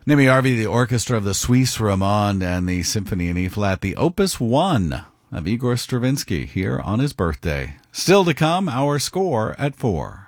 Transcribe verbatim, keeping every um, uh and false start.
Nimi Arvi, the orchestra of the Suisse Romande and the Symphony in E-flat, the Opus one of Igor Stravinsky here on his birthday. Still to come, our score at four.